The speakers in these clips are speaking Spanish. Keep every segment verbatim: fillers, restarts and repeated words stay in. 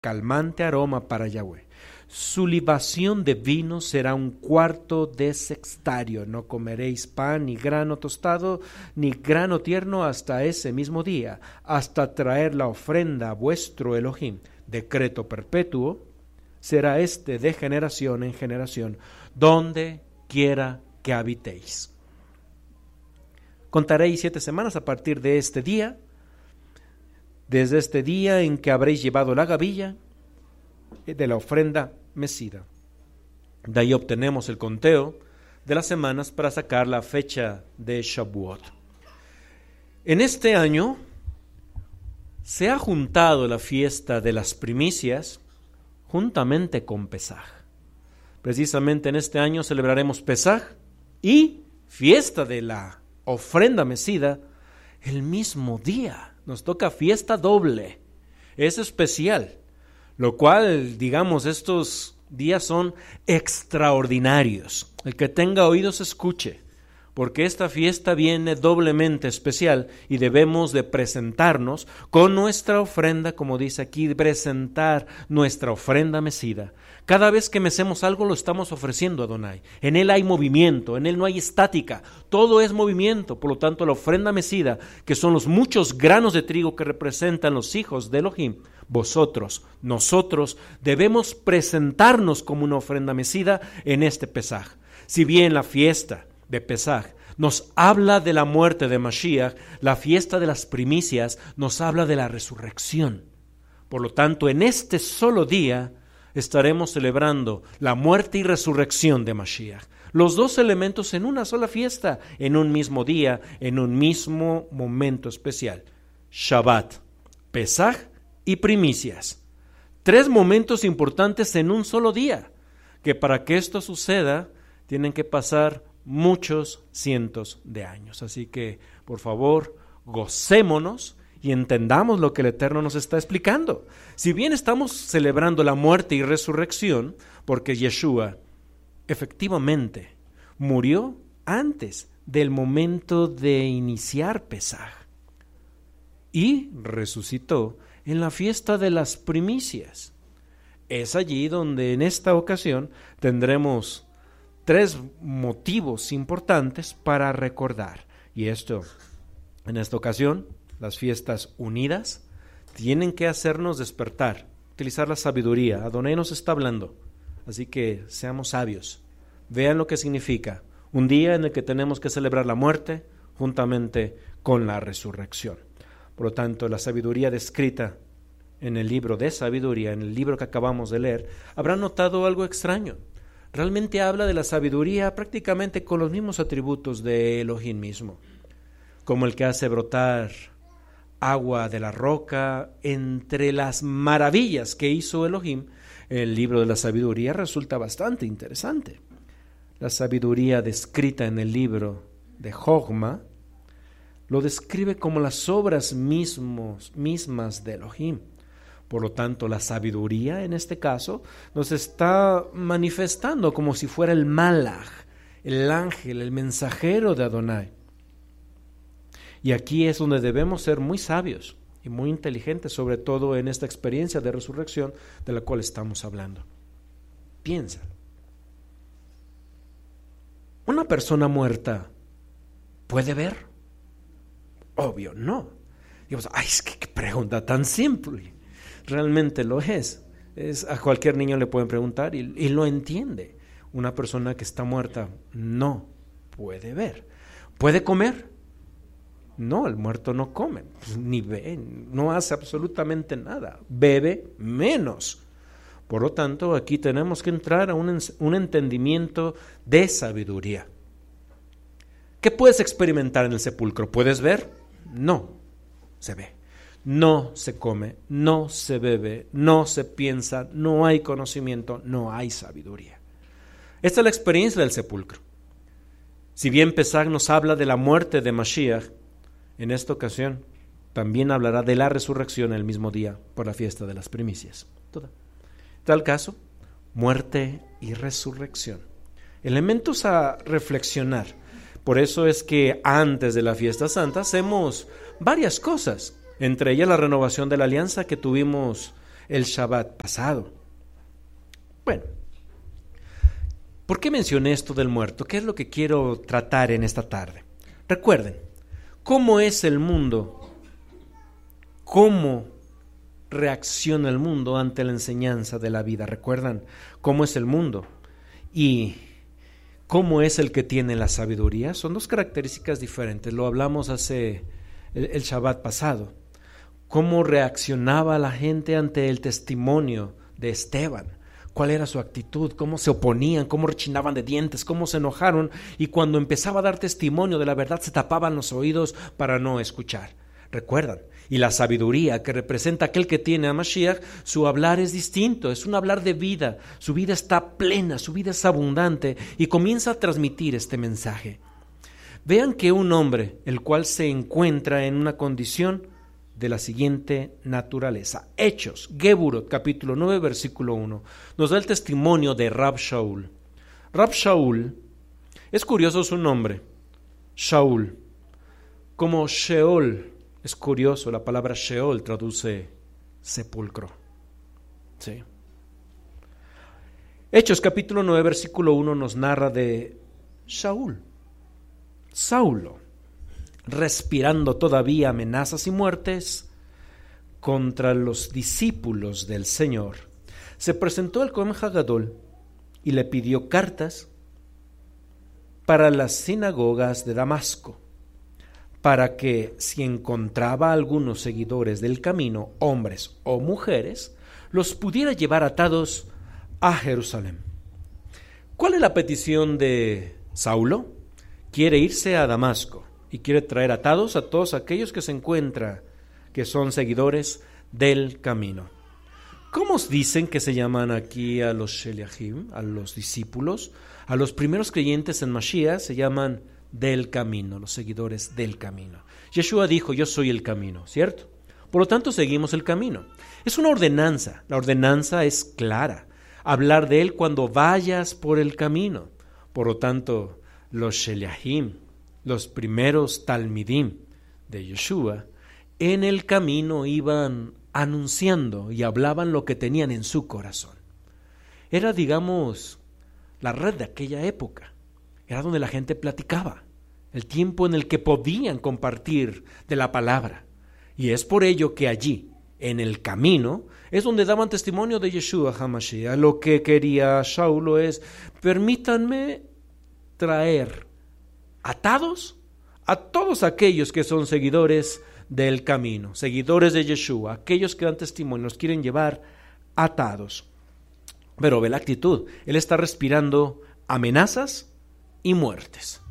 calmante aroma para Yahweh. Su libación de vino será un cuarto de sextario. No comeréis pan, ni grano tostado, ni grano tierno hasta ese mismo día, hasta traer la ofrenda a vuestro Elohim. Decreto perpetuo será este de generación en generación, donde quiera que habitéis. Contaréis siete semanas a partir de este día, desde este día en que habréis llevado la gavilla de la ofrenda mecida. De ahí obtenemos el conteo de las semanas para sacar la fecha de Shavuot. En este año se ha juntado la fiesta de las primicias juntamente con Pesaj. Precisamente en este año celebraremos Pesaj y fiesta de la ofrenda mecida el mismo día. Nos toca fiesta doble. Es especial. Lo cual, digamos, estos días son extraordinarios. El que tenga oídos escuche, porque esta fiesta viene doblemente especial y debemos de presentarnos con nuestra ofrenda, como dice aquí, presentar nuestra ofrenda mecida. Cada vez que mecemos algo lo estamos ofreciendo a Adonai. En él hay movimiento, en él no hay estática, todo es movimiento. Por lo tanto, la ofrenda mecida, que son los muchos granos de trigo que representan los hijos de Elohim, vosotros, nosotros, debemos presentarnos como una ofrenda mecida en este Pesaj. Si bien la fiesta de Pesaj nos habla de la muerte de Mashiach, la fiesta de las primicias nos habla de la resurrección. Por lo tanto, en este solo día estaremos celebrando la muerte y resurrección de Mashiach. Los dos elementos en una sola fiesta, en un mismo día, en un mismo momento especial. Shabbat, Pesaj y primicias. Tres momentos importantes en un solo día, que para que esto suceda tienen que pasar muchos cientos de años. Así que, por favor, gocémonos y entendamos lo que el Eterno nos está explicando. Si bien estamos celebrando la muerte y resurrección, porque Yeshua efectivamente murió antes del momento de iniciar Pesaj y resucitó en la fiesta de las primicias. Es allí donde en esta ocasión tendremos tres motivos importantes para recordar. Y esto, en esta ocasión, las fiestas unidas tienen que hacernos despertar, utilizar la sabiduría. Adonai nos está hablando, así que seamos sabios. Vean lo que significa un día en el que tenemos que celebrar la muerte juntamente con la resurrección. Por lo tanto, la sabiduría descrita en el libro de sabiduría, en el libro que acabamos de leer, habrán notado algo extraño. Realmente habla de la sabiduría prácticamente con los mismos atributos de Elohim mismo, como el que hace brotar agua de la roca. Entre las maravillas que hizo Elohim, el libro de la sabiduría resulta bastante interesante. La sabiduría descrita en el libro de Jogma lo describe como las obras mismos, mismas de Elohim. Por lo tanto, la sabiduría en este caso nos está manifestando como si fuera el Malach, el ángel, el mensajero de Adonai. Y aquí es donde debemos ser muy sabios y muy inteligentes, sobre todo en esta experiencia de resurrección de la cual estamos hablando. Piensa. ¿Una persona muerta puede ver? Obvio, no. Digamos, ay, es que qué pregunta tan simple. Realmente lo es. es. A cualquier niño le pueden preguntar y, y lo entiende. Una persona que está muerta no puede ver. ¿Puede comer? No, el muerto no come, pues, ni ve, no hace absolutamente nada. Bebe menos. Por lo tanto, aquí tenemos que entrar a un, un entendimiento de sabiduría. ¿Qué puedes experimentar en el sepulcro? ¿Puedes ver? No, se ve. No se come, no se bebe, no se piensa, no hay conocimiento, no hay sabiduría. Esta es la experiencia del sepulcro. Si bien Pesaj nos habla de la muerte de Mashiach, en esta ocasión también hablará de la resurrección el mismo día por la fiesta de las primicias. Toda. Tal caso, muerte y resurrección. Elementos a reflexionar. Por eso es que antes de la fiesta santa hacemos varias cosas. Entre ellas la renovación de la alianza que tuvimos el Shabbat pasado. Bueno, ¿por qué mencioné esto del muerto? ¿Qué es lo que quiero tratar en esta tarde? Recuerden, ¿cómo es el mundo? ¿Cómo reacciona el mundo ante la enseñanza de la vida? ¿Recuerdan cómo es el mundo? Y ¿cómo es el que tiene la sabiduría? Son dos características diferentes. Lo hablamos hace el, el Shabbat pasado. ¿Cómo reaccionaba la gente ante el testimonio de Esteban? ¿Cuál era su actitud? ¿Cómo se oponían? ¿Cómo rechinaban de dientes? ¿Cómo se enojaron? Y cuando empezaba a dar testimonio de la verdad, se tapaban los oídos para no escuchar. ¿Recuerdan? Y la sabiduría que representa aquel que tiene a Mashiach, su hablar es distinto, es un hablar de vida. Su vida está plena, su vida es abundante y comienza a transmitir este mensaje. Vean que un hombre, el cual se encuentra en una condición de la siguiente naturaleza. Hechos, Geburot, capítulo nueve, versículo uno, nos da el testimonio de Rab Shaul. Rab Shaul, es curioso su nombre, Shaul, como Sheol. Es curioso, la palabra Sheol traduce sepulcro. Sí. Hechos capítulo nueve, versículo uno nos narra de Shaul, Saulo, respirando todavía amenazas y muertes contra los discípulos del Señor. Se presentó al Cohen Hagadol y le pidió cartas para las sinagogas de Damasco, para que si encontraba algunos seguidores del camino, hombres o mujeres, los pudiera llevar atados a Jerusalén. ¿Cuál es la petición de Saulo? Quiere irse a Damasco y quiere traer atados a todos aquellos que se encuentran, que son seguidores del camino. ¿Cómo dicen que se llaman aquí a los Sheliachim, a los discípulos? A los primeros creyentes en Mashiach se llaman del camino, los seguidores del camino. Yeshua dijo, yo soy el camino, ¿cierto? Por lo tanto, seguimos el camino. Es una ordenanza, la ordenanza es clara. Hablar de él cuando vayas por el camino. Por lo tanto, los Sheliachim, los primeros Talmidim de Yeshua, en el camino iban anunciando y hablaban lo que tenían en su corazón. Era, digamos, la red de aquella época. Era donde la gente platicaba, el tiempo en el que podían compartir de la palabra. Y es por ello que allí, en el camino, es donde daban testimonio de Yeshua HaMashiach. Lo que quería Saulo es, permítanme traer atados a todos aquellos que son seguidores del camino, seguidores de Yeshua, aquellos que dan testimonio, los quieren llevar atados. Pero ve la actitud, él está respirando amenazas y muertes,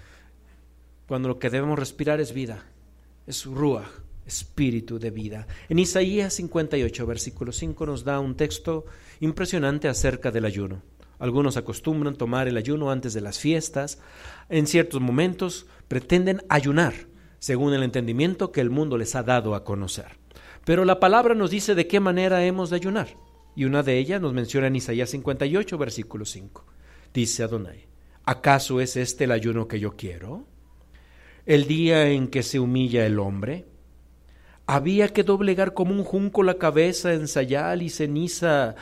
cuando lo que debemos respirar es vida, es ruach, espíritu de vida. En Isaías cincuenta y ocho, versículo cinco, nos da un texto impresionante acerca del ayuno. Algunos acostumbran tomar el ayuno antes de las fiestas. En ciertos momentos pretenden ayunar, según el entendimiento que el mundo les ha dado a conocer. Pero la palabra nos dice de qué manera hemos de ayunar. Y una de ellas nos menciona en Isaías cincuenta y ocho, versículo cinco. Dice Adonai, ¿acaso es este el ayuno que yo quiero? El día en que se humilla el hombre, había que doblegar como un junco la cabeza en sayal y ceniza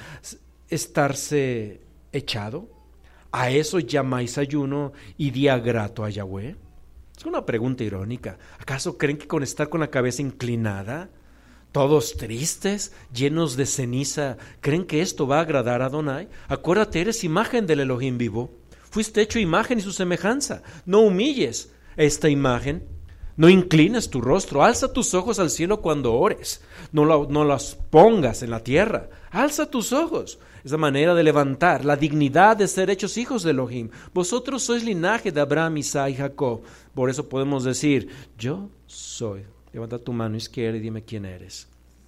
estarse echado. ¿A eso llamáis ayuno y día grato a Yahweh? Es una pregunta irónica. ¿Acaso creen que con estar con la cabeza inclinada, todos tristes, llenos de ceniza, creen que esto va a agradar a Adonai? Acuérdate, eres imagen del Elohim vivo. Fuiste hecho imagen y su semejanza. No humilles esta imagen. No inclines tu rostro. Alza tus ojos al cielo cuando ores. No, lo, no las pongas en la tierra. Alza tus ojos. Es la manera de levantar la dignidad de ser hechos hijos de Elohim. Vosotros sois linaje de Abraham, Isaac y Jacob. Por eso podemos decir, yo soy. Levanta tu mano izquierda y dime quién eres.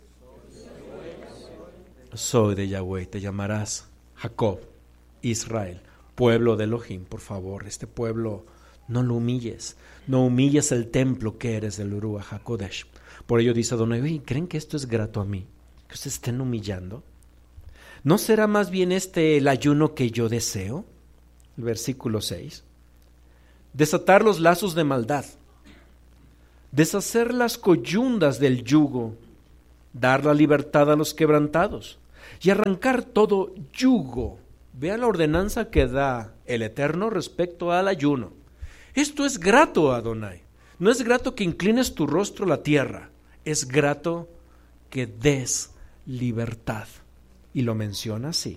Soy de Yahweh. Te llamarás Jacob, Israel, pueblo de Elohim. Por favor, este pueblo no lo humilles. No humilles el templo que eres del Ruach HaKodesh. Por ello dice Adonai, ¿creen que esto es grato a mí? ¿Que ustedes estén humillando? ¿No será más bien este el ayuno que yo deseo? El versículo seis. Desatar los lazos de maldad, deshacer las coyundas del yugo dar la libertad a los quebrantados y arrancar todo yugo. Vea la ordenanza que da el Eterno respecto al ayuno. Esto es grato a Adonai. No es grato que inclines tu rostro a la tierra, es grato que des libertad. Y lo menciona así: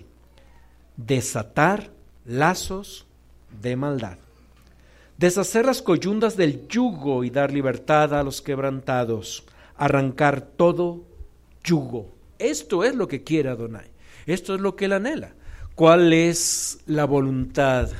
desatar lazos de maldad, deshacer las coyundas del yugo y dar libertad a los quebrantados, arrancar todo yugo. Esto es lo que quiere Adonai, esto es lo que él anhela. ¿Cuál es la voluntad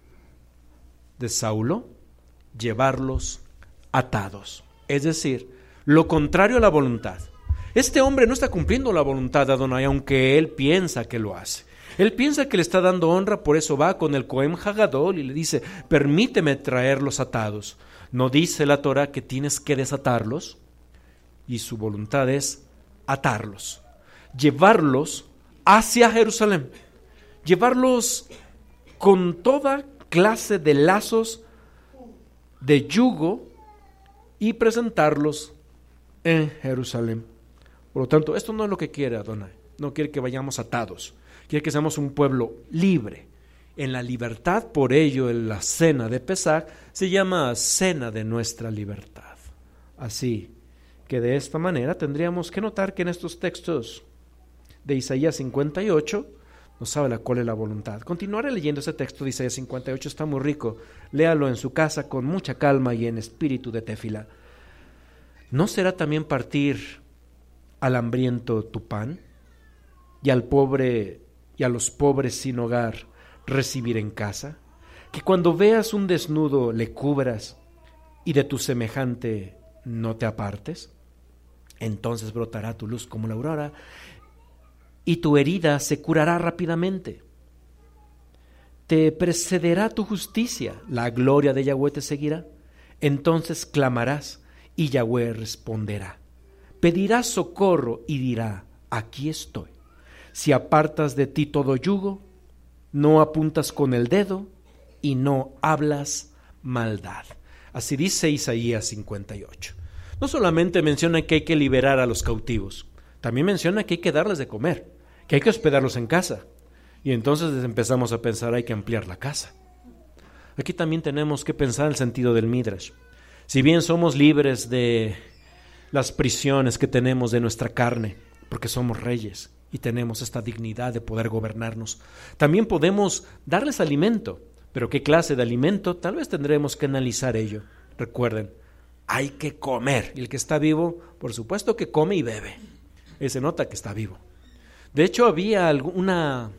de Saulo? Llevarlos atados, es decir, lo contrario a la voluntad. Este hombre no está cumpliendo la voluntad de Adonai, aunque él piensa que lo hace. Él piensa que le está dando honra, por eso va con el Cohen Hagadol y le dice: permíteme traerlos atados. No dice la Torah que tienes que desatarlos, y su voluntad es atarlos, llevarlos hacia Jerusalén, llevarlos con toda clase de lazos de yugo y presentarlos en Jerusalén. Por lo tanto, esto no es lo que quiere Adonai. No quiere que vayamos atados, quiere que seamos un pueblo libre, en la libertad. Por ello, en la cena de Pesaj se llama cena de nuestra libertad. Así que de esta manera tendríamos que notar que en estos textos de Isaías cincuenta y ocho nos habla cuál es la voluntad. Continuaré leyendo ese texto de Isaías cincuenta y ocho, está muy rico. Léalo en su casa con mucha calma y en espíritu de tefila. ¿No será también partir al hambriento tu pan, y al pobre y a los pobres sin hogar recibir en casa? Que cuando veas un desnudo le cubras, y de tu semejante no te apartes. Entonces brotará tu luz como la aurora, y tu herida se curará rápidamente. Te precederá tu justicia, la gloria de Yahweh te seguirá. Entonces clamarás, y Yahweh responderá. Pedirás socorro y dirá: aquí estoy. Si apartas de ti todo yugo, no apuntas con el dedo y no hablas maldad. Así dice Isaías cincuenta y ocho. No solamente menciona que hay que liberar a los cautivos, también menciona que hay que darles de comer, que hay que hospedarlos en casa. Y entonces empezamos a pensar, hay que ampliar la casa. Aquí también tenemos que pensar el sentido del Midrash. Si bien somos libres de las prisiones que tenemos de nuestra carne, porque somos reyes y tenemos esta dignidad de poder gobernarnos, también podemos darles alimento. Pero ¿qué clase de alimento? Tal vez tendremos que analizar ello. Recuerden, hay que comer. Y el que está vivo, por supuesto que come y bebe. Ese nota que está vivo. De hecho, había una,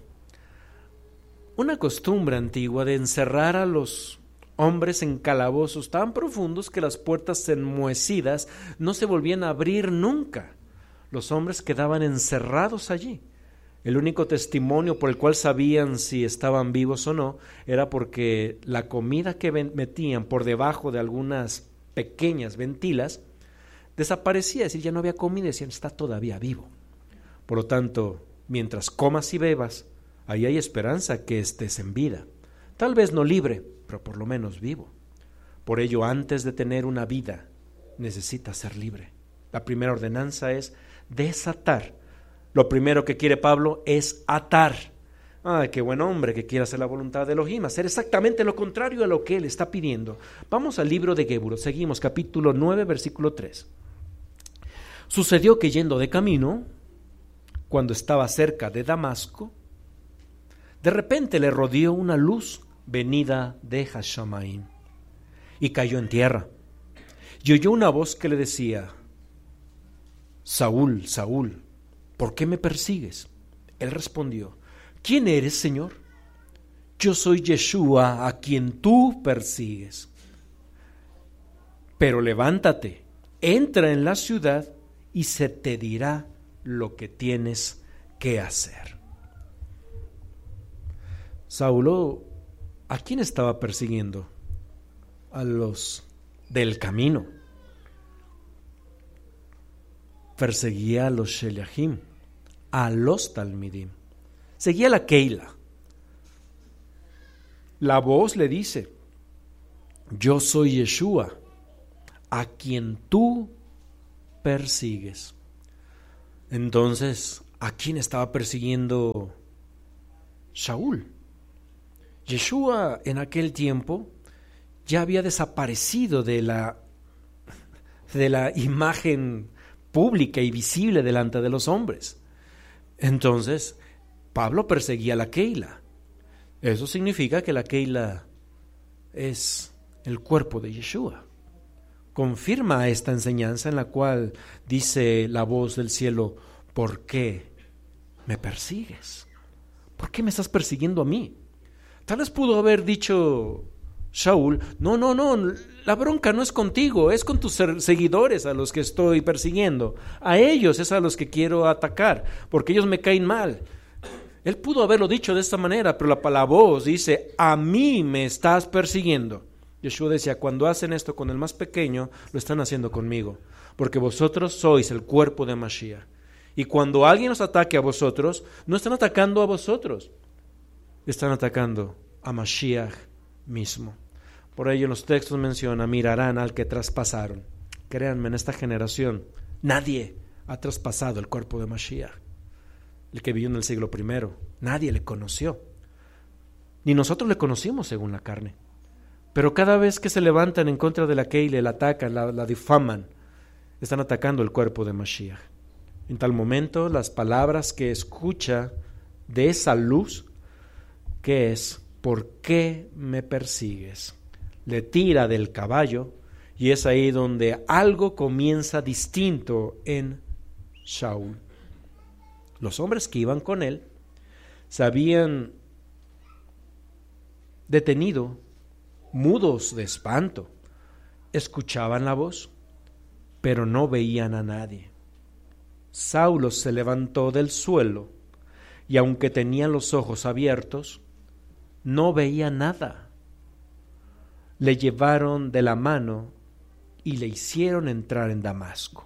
una costumbre antigua de encerrar a los hombres en calabozos tan profundos que las puertas enmohecidas no se volvían a abrir nunca. Los hombres quedaban encerrados allí. El único testimonio por el cual sabían si estaban vivos o no era porque la comida que metían por debajo de algunas pequeñas ventilas desaparecía, es decir, ya no había comida, decían, está todavía vivo. Por lo tanto, mientras comas y bebas, ahí hay esperanza que estés en vida. Tal vez no libre, pero por lo menos vivo. Por ello, antes de tener una vida, necesitas ser libre. La primera ordenanza es desatar. Lo primero que quiere Pablo es atar. ¡Ay, qué buen hombre que quiere hacer la voluntad de Elohim! Hacer exactamente lo contrario a lo que él está pidiendo. Vamos al libro de Geburot. Seguimos, capítulo nueve, versículo tres. Sucedió que yendo de camino, cuando estaba cerca de Damasco, de repente le rodeó una luz venida de Hashamaim y cayó en tierra. Y oyó una voz que le decía: Saúl, Saúl, ¿por qué me persigues? Él respondió: ¿quién eres, Señor? Yo soy Yeshua, a quien tú persigues. Pero levántate, entra en la ciudad y se te dirá lo que tienes que hacer. Saulo, ¿a quién estaba persiguiendo? A los del camino. Perseguía a los Sheliachim, a los Talmidim. Seguía la Keila. La voz le dice: yo soy Yeshua, a quien tú persigues. Entonces, ¿a quién estaba persiguiendo Saúl? Yeshua en aquel tiempo ya había desaparecido de la, de la imagen pública y visible delante de los hombres. Entonces, Pablo perseguía a la Keila. Eso significa que la Keila es el cuerpo de Yeshua. Confirma esta enseñanza en la cual dice la voz del cielo: ¿por qué me persigues? ¿Por qué me estás persiguiendo a mí? Tal vez pudo haber dicho Saúl: no, no, no, la bronca no es contigo, es con tus seguidores a los que estoy persiguiendo. A ellos es a los que quiero atacar, porque ellos me caen mal. Él pudo haberlo dicho de esta manera, pero la, la voz dice: a mí me estás persiguiendo. Yeshua decía: cuando hacen esto con el más pequeño, lo están haciendo conmigo, porque vosotros sois el cuerpo de Mashiach. Y cuando alguien os ataque a vosotros, no están atacando a vosotros, están atacando a Mashiach mismo. Por ello los textos mencionan: mirarán al que traspasaron. Créanme, en esta generación nadie ha traspasado el cuerpo de Mashiach. El que vivió en el siglo primero, nadie le conoció, ni nosotros le conocimos según la carne. Pero cada vez que se levantan en contra de la Keila, la atacan, la, la difaman, están atacando el cuerpo de Mashiach. En tal momento, las palabras que escucha de esa luz, que es: ¿por qué me persigues?, le tira del caballo, y es ahí donde algo comienza distinto en Saúl. Los hombres que iban con él se habían detenido, mudos de espanto. Escuchaban la voz, pero no veían a nadie. Saulo se levantó del suelo y, aunque tenía los ojos abiertos, no veía nada. Le llevaron de la mano y le hicieron entrar en Damasco.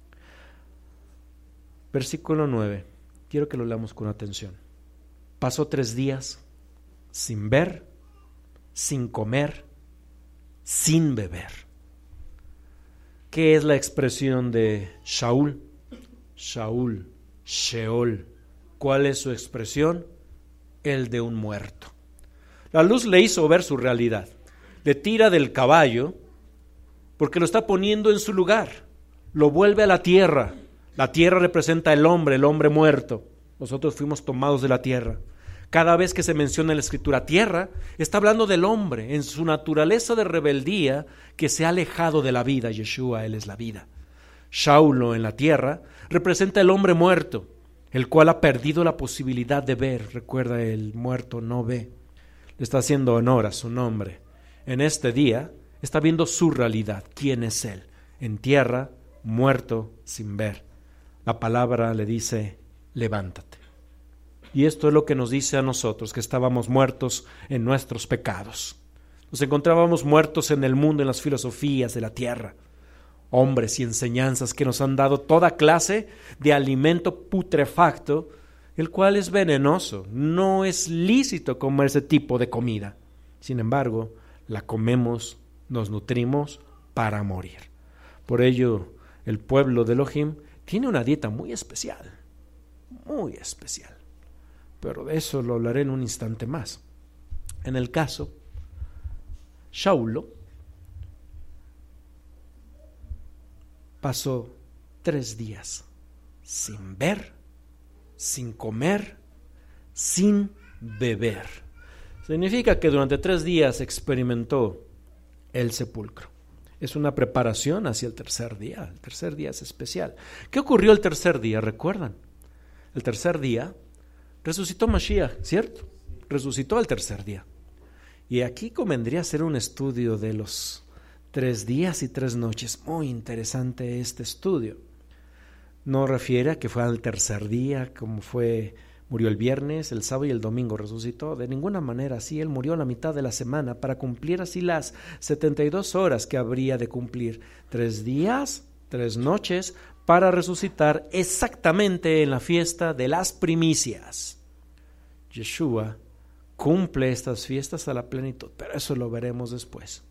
Versículo nueve. Quiero que lo leamos con atención. Pasó tres días sin ver, sin comer, sin beber. ¿Qué es la expresión de Saúl? Saúl, Sheol. ¿Cuál es su expresión? El de un muerto. La luz le hizo ver su realidad. Le tira del caballo porque lo está poniendo en su lugar. Lo vuelve a la tierra. La tierra representa el hombre, el hombre muerto. Nosotros fuimos tomados de la tierra. Cada vez que se menciona en la escritura tierra, está hablando del hombre en su naturaleza de rebeldía, que se ha alejado de la vida. Yeshua, él es la vida. Saulo en la tierra representa el hombre muerto, el cual ha perdido la posibilidad de ver. Recuerda, el muerto no ve. Le está haciendo honor a su nombre. En este día está viendo su realidad. ¿Quién es él? En tierra, muerto, sin ver. La palabra le dice: levántate. Y esto es lo que nos dice a nosotros, que estábamos muertos en nuestros pecados. Nos encontrábamos muertos en el mundo, en las filosofías de la tierra. Hombres y enseñanzas que nos han dado toda clase de alimento putrefacto, el cual es venenoso. No es lícito comer ese tipo de comida. Sin embargo, la comemos, nos nutrimos para morir. Por ello, el pueblo de Elohim tiene una dieta muy especial, muy especial. Pero de eso lo hablaré en un instante más. En el caso, Saulo pasó tres días sin ver, sin comer, sin beber. Significa que durante tres días experimentó el sepulcro. Es una preparación hacia el tercer día. El tercer día es especial. ¿Qué ocurrió el tercer día? ¿Recuerdan? El tercer día resucitó Mashiach, ¿cierto? Resucitó el tercer día. Y aquí convendría hacer un estudio de los tres días y tres noches. Muy interesante este estudio. No refiere a que fue al tercer día, como fue, murió el viernes, el sábado y el domingo resucitó. De ninguna manera así. Él murió a la mitad de la semana para cumplir así las setenta y dos horas que habría de cumplir. Tres días, tres noches, para resucitar exactamente en la fiesta de las primicias. Yeshua cumple estas fiestas a la plenitud, pero eso lo veremos después.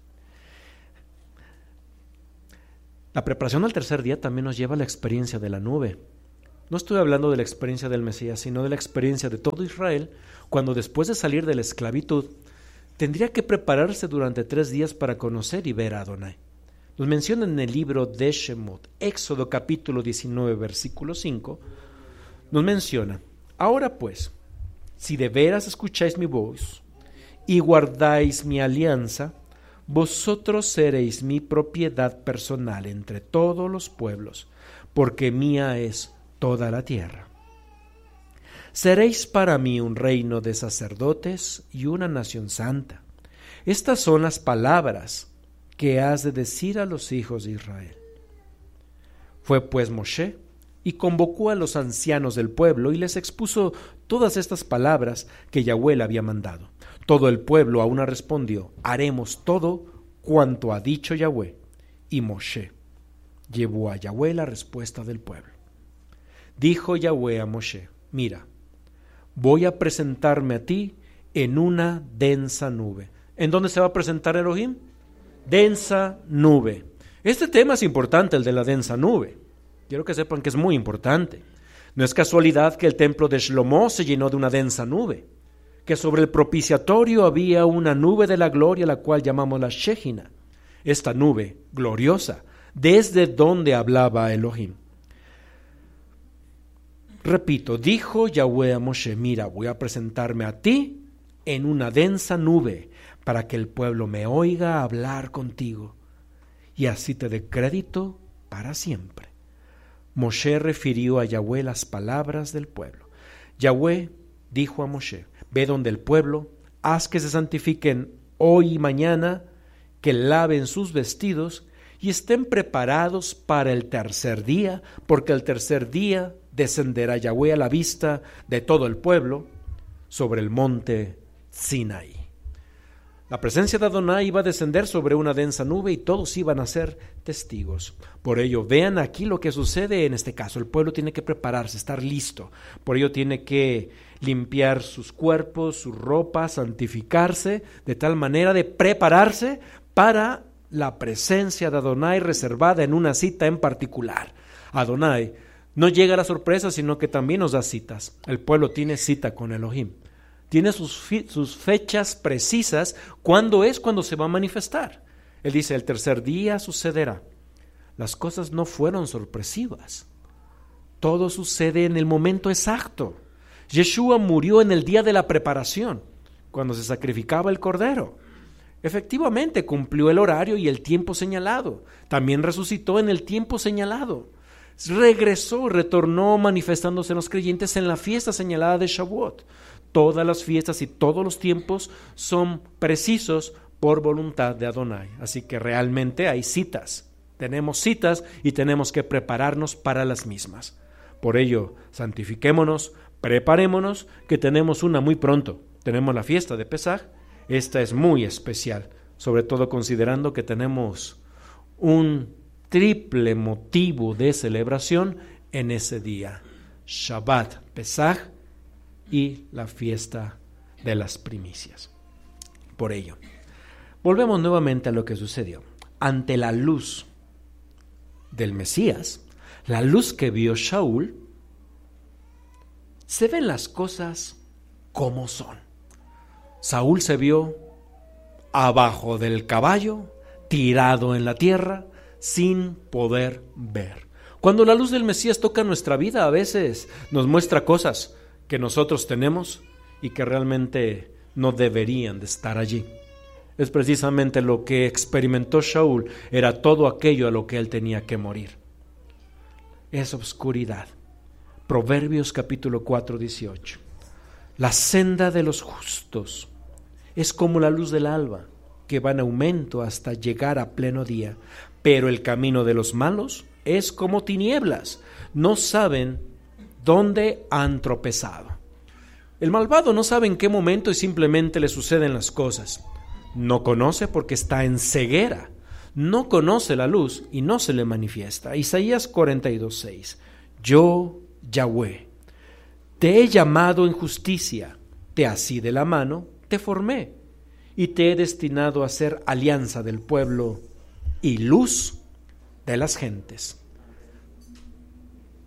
La preparación al tercer día también nos lleva a la experiencia de la nube. No estoy hablando de la experiencia del Mesías, sino de la experiencia de todo Israel, cuando después de salir de la esclavitud, tendría que prepararse durante tres días para conocer y ver a Adonai. Nos menciona en el libro de Shemot, Éxodo capítulo diecinueve, versículo cinco, nos menciona: ahora pues, si de veras escucháis mi voz y guardáis mi alianza, vosotros seréis mi propiedad personal entre todos los pueblos, porque mía es toda la tierra. Seréis para mí un reino de sacerdotes y una nación santa. Estas son las palabras que has de decir a los hijos de Israel. Fue pues Moshe y convocó a los ancianos del pueblo y les expuso todas estas palabras que Yahweh le había mandado. Todo el pueblo a una respondió: haremos todo cuanto ha dicho Yahweh. Y Moshe llevó a Yahweh la respuesta del pueblo. Dijo Yahweh a Moshe: mira, voy a presentarme a ti en una densa nube. ¿En dónde se va a presentar Elohim? Densa nube. Este tema es importante, el de la densa nube. Quiero que sepan que es muy importante. No es casualidad que el templo de Shlomo se llenó de una densa nube, que sobre el propiciatorio había una nube de la gloria, la cual llamamos la Shejina. Esta nube gloriosa, desde donde hablaba Elohim. Repito, dijo Yahweh a Moshe: mira, voy a presentarme a ti en una densa nube, para que el pueblo me oiga hablar contigo, y así te dé crédito para siempre. Moshe refirió a Yahweh las palabras del pueblo. Yahweh dijo a Moshe: ve donde el pueblo, haz que se santifiquen hoy y mañana, que laven sus vestidos y estén preparados para el tercer día, porque el tercer día descenderá Yahweh a la vista de todo el pueblo sobre el monte Sinaí. La presencia de Adonai iba a descender sobre una densa nube y todos iban a ser testigos. Por ello, vean aquí lo que sucede en este caso. El pueblo tiene que prepararse, estar listo. Por ello tiene que limpiar sus cuerpos, sus ropas, santificarse, de tal manera de prepararse para la presencia de Adonai reservada en una cita en particular. Adonai no llega a la sorpresa, sino que también nos da citas. El pueblo tiene cita con Elohim. Tiene sus, fi- sus fechas precisas. ¿Cuándo es? Cuando se va a manifestar. Él dice: el tercer día sucederá. Las cosas no fueron sorpresivas. Todo sucede en el momento exacto. Yeshua murió en el día de la preparación, cuando se sacrificaba el cordero. Efectivamente cumplió el horario y el tiempo señalado. También resucitó en el tiempo señalado. Regresó, retornó manifestándose en los creyentes en la fiesta señalada de Shavuot. Todas las fiestas y todos los tiempos son precisos por voluntad de Adonai. Así que realmente hay citas. Tenemos citas y tenemos que prepararnos para las mismas. Por ello, santifiquémonos, preparémonos, que tenemos una muy pronto. Tenemos la fiesta de Pesaj. Esta es muy especial, sobre todo considerando que tenemos un triple motivo de celebración en ese día: Shabbat, Pesaj y la fiesta de las primicias. Por ello, volvemos nuevamente a lo que sucedió. Ante la luz del Mesías, la luz que vio Shaul, se ven las cosas como son. Saúl se vio abajo del caballo, tirado en la tierra, sin poder ver. Cuando la luz del Mesías toca nuestra vida, a veces nos muestra cosas que nosotros tenemos y que realmente no deberían de estar allí. Es precisamente lo que experimentó Shaul, era todo aquello a lo que él tenía que morir. Es obscuridad. Proverbios capítulo cuatro, dieciocho. La senda de los justos es como la luz del alba, que va en aumento hasta llegar a pleno día, pero el camino de los malos es como tinieblas, no saben dónde han tropezado. El malvado no sabe en qué momento y simplemente le suceden las cosas. No conoce porque está en ceguera, no conoce la luz y no se le manifiesta. Isaías cuarenta y dos, seis. Yo, Yahweh, te he llamado en justicia, te así de la mano, te formé y te he destinado a ser alianza del pueblo y luz de las gentes.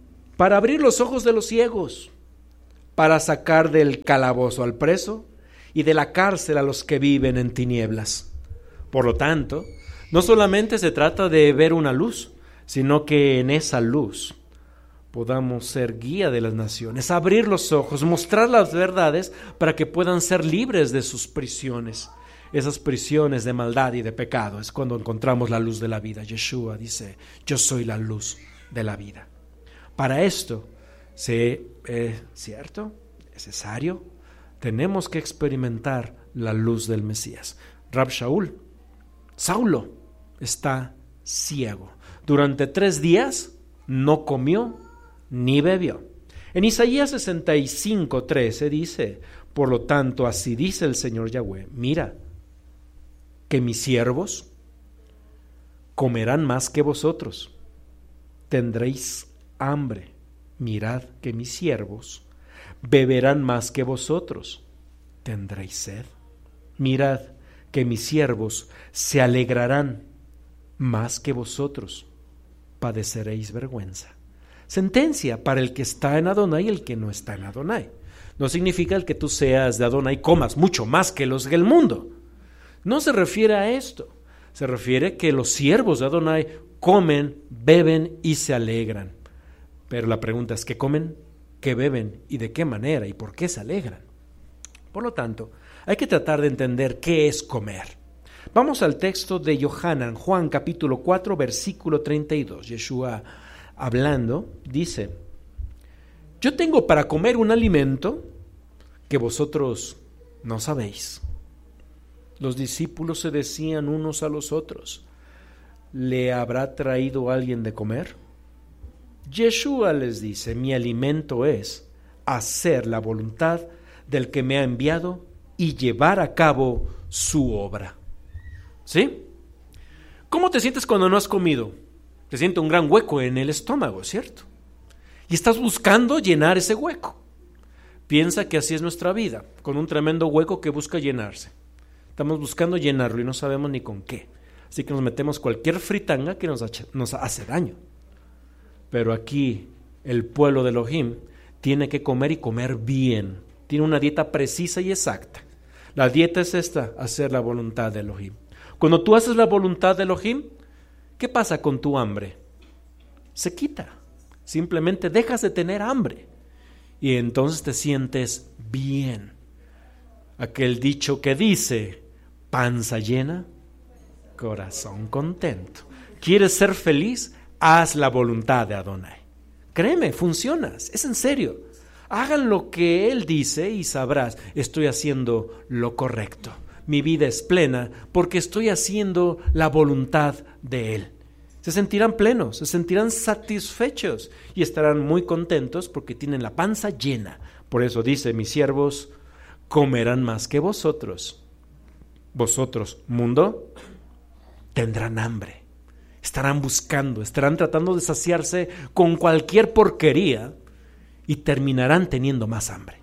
para abrir los ojos de los ciegos, para sacar del calabozo al preso y de la cárcel a los que viven en tinieblas. Por lo tanto, no solamente se trata de ver una luz, sino que en esa luz podamos ser guía de las naciones, abrir los ojos, mostrar las verdades para que puedan ser libres de sus prisiones, esas prisiones de maldad y de pecado. Es cuando encontramos la luz de la vida. Yeshua dice, yo soy la luz de la vida. Para esto, sí, es cierto, necesario, tenemos que experimentar la luz del Mesías. Rab Shaul, Saulo, está ciego. Durante tres días no comió ni bebió. En Isaías sesenta y cinco, trece dice, por lo tanto, así dice el Señor Yahweh, mira, que mis siervos comerán más que vosotros, tendréis hambre. Mirad que mis siervos beberán más que vosotros, tendréis sed. Mirad que mis siervos se alegrarán más que vosotros, padeceréis vergüenza. Sentencia para el que está en Adonai y el que no está en Adonai. No significa el que tú seas de Adonai comas mucho más que los del mundo. No se refiere a esto. Se refiere que los siervos de Adonai comen, beben y se alegran. Pero la pregunta es, ¿qué comen, qué beben y de qué manera y por qué se alegran? Por lo tanto, hay que tratar de entender qué es comer. Vamos al texto de Yohanan, Juan capítulo cuatro, versículo treinta y dos. Yeshua hablando dice, yo tengo para comer un alimento que vosotros no sabéis. Los discípulos se decían unos a los otros, ¿le habrá traído alguien de comer? Yeshua les dice, mi alimento es hacer la voluntad del que me ha enviado y llevar a cabo su obra. ¿Sí? ¿Cómo te sientes cuando no has comido? Te siente un gran hueco en el estómago, ¿cierto? Y estás buscando llenar ese hueco. Piensa que así es nuestra vida, con un tremendo hueco que busca llenarse. Estamos buscando llenarlo y no sabemos ni con qué. Así que nos metemos cualquier fritanga que nos, nos hace daño. Pero aquí el pueblo de Elohim tiene que comer y comer bien. Tiene una dieta precisa y exacta. La dieta es esta, hacer la voluntad de Elohim. Cuando tú haces la voluntad de Elohim, ¿qué pasa con tu hambre? Se quita. Simplemente dejas de tener hambre. Y entonces te sientes bien. Aquel dicho que dice, panza llena, corazón contento. ¿Quieres ser feliz? Haz la voluntad de Adonai. Créeme, funcionas, es en serio. Hagan lo que Él dice y sabrás, estoy haciendo lo correcto. Mi vida es plena porque estoy haciendo la voluntad de Él. Se sentirán plenos, se sentirán satisfechos y estarán muy contentos porque tienen la panza llena. Por eso dice, mis siervos comerán más que vosotros. Vosotros, mundo, tendrán hambre. Estarán buscando, estarán tratando de saciarse con cualquier porquería y terminarán teniendo más hambre.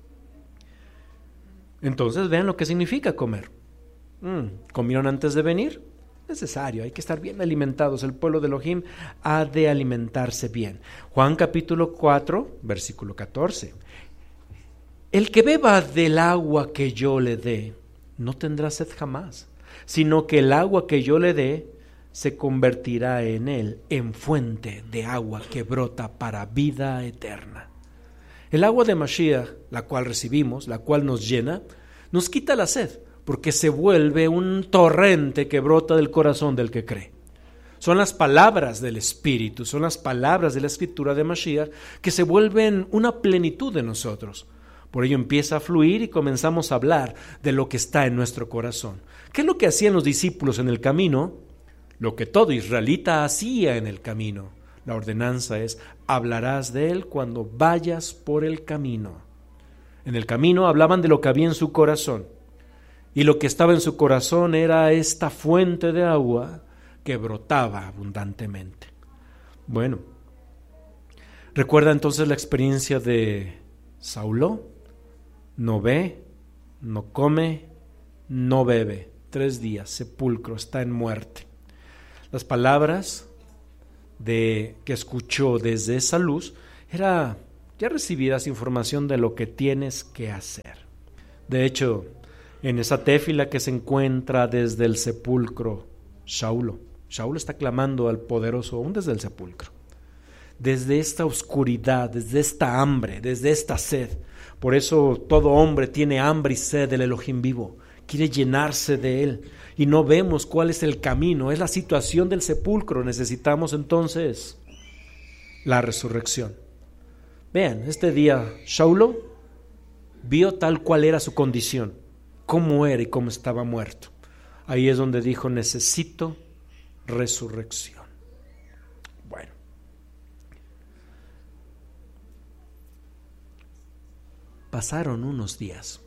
Entonces vean lo que significa comer. Mm, ¿comieron antes de venir? Necesario, hay que estar bien alimentados. El pueblo de Elohim ha de alimentarse bien. Juan capítulo cuatro, versículo catorce. El que beba del agua que yo le dé, no tendrá sed jamás, sino que el agua que yo le dé se convertirá en él en fuente de agua que brota para vida eterna. El agua de Mashiach, la cual recibimos, la cual nos llena, nos quita la sed, porque se vuelve un torrente que brota del corazón del que cree. Son las palabras del Espíritu, son las palabras de la Escritura de Mashiach que se vuelven una plenitud de nosotros. Por ello empieza a fluir y comenzamos a hablar de lo que está en nuestro corazón. ¿Qué es lo que hacían los discípulos en el camino? Lo que todo israelita hacía en el camino. La ordenanza es, hablarás de él cuando vayas por el camino. En el camino hablaban de lo que había en su corazón. Y lo que estaba en su corazón era esta fuente de agua que brotaba abundantemente. Bueno, ¿recuerda entonces la experiencia de Saulo? No ve, no come, no bebe. Tres días, sepulcro, está en muerte. Las palabras de, que escuchó desde esa luz era, ya recibirás información de lo que tienes que hacer. De hecho, en esa téfila que se encuentra desde el sepulcro, Saulo, Saulo está clamando al poderoso aún desde el sepulcro, desde esta oscuridad, desde esta hambre, desde esta sed. Por eso todo hombre tiene hambre y sed del Elohim vivo, quiere llenarse de él, y no vemos cuál es el camino, es la situación del sepulcro. Necesitamos entonces la resurrección. Vean, este día Saulo vio tal cual era su condición, cómo era y cómo estaba muerto. Ahí es donde dijo: necesito resurrección. Bueno, pasaron unos días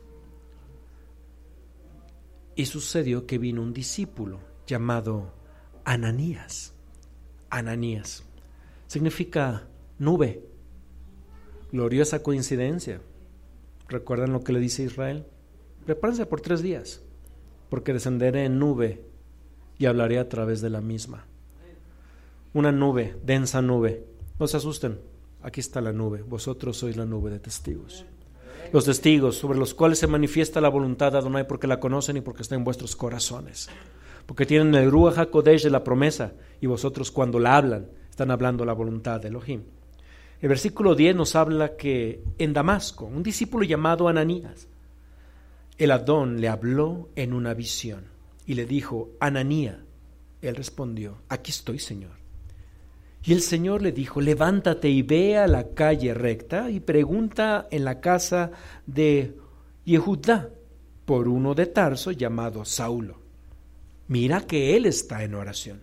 y sucedió que vino un discípulo llamado Ananías. Ananías significa nube. Gloriosa coincidencia. ¿Recuerdan lo que le dice Israel? Prepárense por tres días, porque descenderé en nube y hablaré a través de la misma. Una nube, densa nube. No se asusten, aquí está la nube. Vosotros sois la nube de testigos. Los testigos sobre los cuales se manifiesta la voluntad de Adonai, porque la conocen y porque está en vuestros corazones. Porque tienen el Ruach HaKodesh de la promesa, y vosotros cuando la hablan, están hablando la voluntad de Elohim. El versículo diez nos habla que en Damasco, un discípulo llamado Ananías, el Adón le habló en una visión y le dijo: Ananías. Él respondió: aquí estoy, Señor. Y el Señor le dijo: levántate y ve a la calle recta y pregunta en la casa de Yehudá por uno de Tarso llamado Saulo. Mira que él está en oración.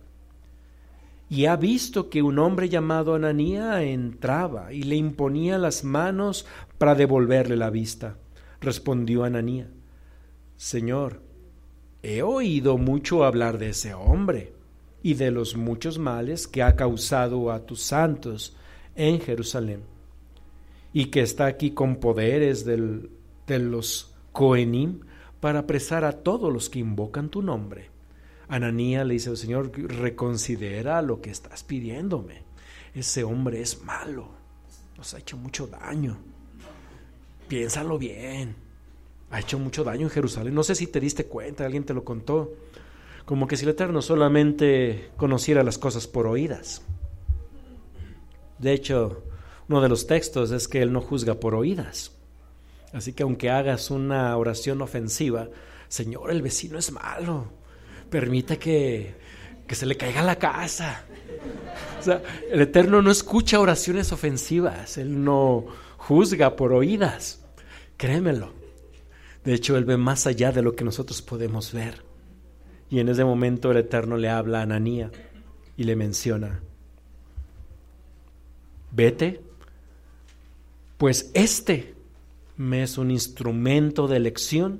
Y ha visto que un hombre llamado Ananías entraba y le imponía las manos para devolverle la vista. Respondió Ananías: Señor, he oído mucho hablar de ese hombre y de los muchos males que ha causado a tus santos en Jerusalén, y que está aquí con poderes del, de los Cohenim para apresar a todos los que invocan tu nombre. Ananías le dice al Señor: reconsidera lo que estás pidiéndome. Ese hombre es malo, nos ha hecho mucho daño. Piénsalo bien. Ha hecho mucho daño en Jerusalén. No sé si te diste cuenta, alguien te lo contó. Como que si el Eterno solamente conociera las cosas por oídas. De hecho, uno de los textos es que Él no juzga por oídas. Así que aunque hagas una oración ofensiva: Señor, el vecino es malo, permite que, que se le caiga la casa. O sea, el Eterno no escucha oraciones ofensivas. Él no juzga por oídas. Créemelo. De hecho, Él ve más allá de lo que nosotros podemos ver. Y en ese momento el Eterno le habla a Ananías y le menciona: vete, pues este me es un instrumento de elección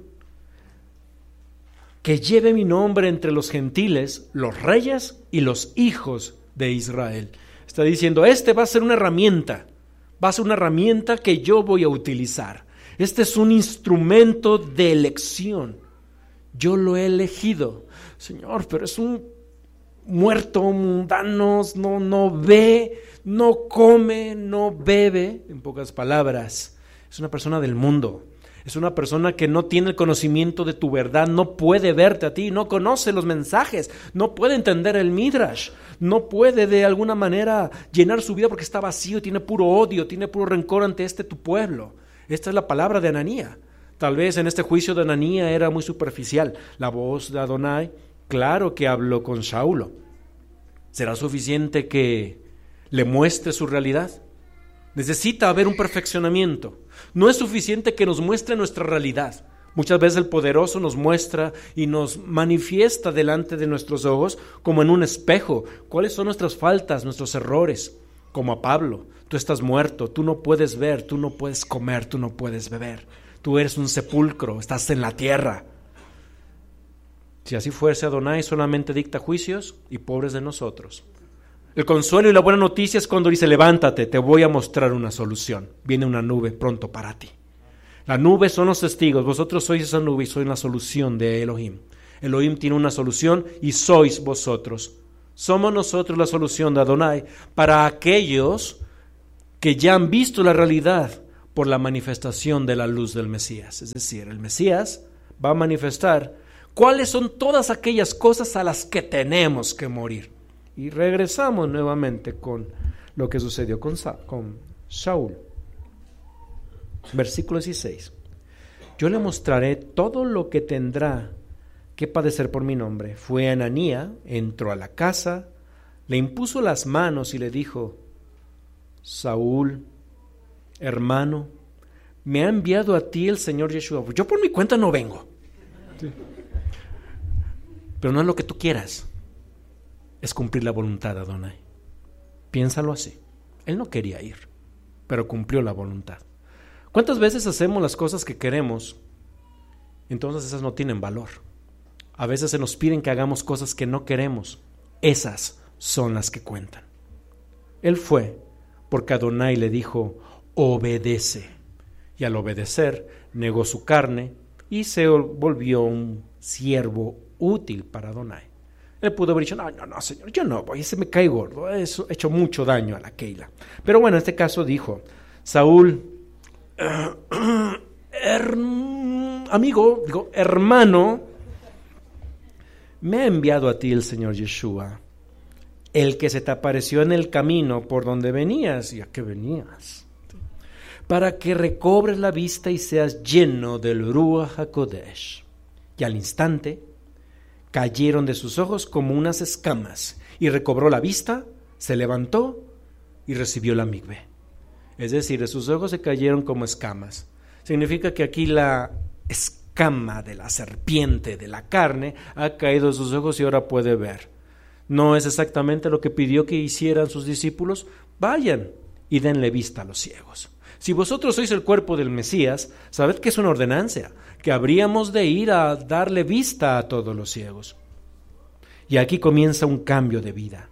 que lleve mi nombre entre los gentiles, los reyes y los hijos de Israel. Está diciendo: este va a ser una herramienta, va a ser una herramienta que yo voy a utilizar. Este es un instrumento de elección. Yo lo he elegido. Señor, pero es un muerto mundano, no, no ve, no come, no bebe. En pocas palabras, es una persona del mundo. Es una persona que no tiene el conocimiento de tu verdad, no puede verte a ti, no conoce los mensajes, no puede entender el Midrash, no puede de alguna manera llenar su vida porque está vacío, tiene puro odio, tiene puro rencor ante este tu pueblo. Esta es la palabra de Ananías. Tal vez en este juicio de Ananías era muy superficial. La voz de Adonai, claro que habló con Saulo. ¿Será suficiente que le muestre su realidad? Necesita haber un perfeccionamiento. No es suficiente que nos muestre nuestra realidad. Muchas veces el poderoso nos muestra y nos manifiesta delante de nuestros ojos como en un espejo cuáles son nuestras faltas, nuestros errores. Como a Pablo: tú estás muerto, tú no puedes ver, tú no puedes comer, tú no puedes beber. Tú eres un sepulcro, estás en la tierra. Si así fuese, Adonai solamente dicta juicios y pobres de nosotros. El consuelo y la buena noticia es cuando dice: levántate, te voy a mostrar una solución. Viene una nube pronto para ti. La nube son los testigos, vosotros sois esa nube y sois la solución de Elohim. Elohim tiene una solución y sois vosotros. Somos nosotros la solución de Adonai para aquellos que ya han visto la realidad por la manifestación de la luz del Mesías. Es decir, el Mesías va a manifestar cuáles son todas aquellas cosas a las que tenemos que morir. Y regresamos nuevamente con lo que sucedió con, Sa- con Saúl. Versículo dieciséis. Yo le mostraré todo lo que tendrá que padecer por mi nombre. Fue Ananía, entró a la casa, le impuso las manos y le dijo: Saúl, hermano, me ha enviado a ti el Señor Yeshua. Yo por mi cuenta no vengo. Sí. Pero no es lo que tú quieras, es cumplir la voluntad de Adonai. Piénsalo así. Él no quería ir, pero cumplió la voluntad. ¿Cuántas veces hacemos las cosas que queremos? Entonces esas no tienen valor. A veces se nos piden que hagamos cosas que no queremos. Esas son las que cuentan. Él fue porque Adonai le dijo: obedece. Y al obedecer, negó su carne y se volvió un siervo útil para Adonai. Él pudo haber dicho: no, no, no, Señor, yo no voy, ese me cae gordo, he hecho mucho daño a la Keila. Pero bueno, en este caso dijo: Saúl, her, amigo, digo, hermano, me ha enviado a ti el Señor Yeshua, el que se te apareció en el camino por donde venías. ¿Y a qué venías? Para que recobres la vista y seas lleno del Ruach HaKodesh. Y al instante cayeron de sus ojos como unas escamas, y recobró la vista, se levantó y recibió la migbe. Es decir, de sus ojos se cayeron como escamas. Significa que aquí la escama de la serpiente, de la carne, ha caído de sus ojos y ahora puede ver. No es exactamente lo que pidió que hicieran sus discípulos. Vayan y denle vista a los ciegos. Si vosotros sois el cuerpo del Mesías, sabed que es una ordenanza, que habríamos de ir a darle vista a todos los ciegos. Y aquí comienza un cambio de vida.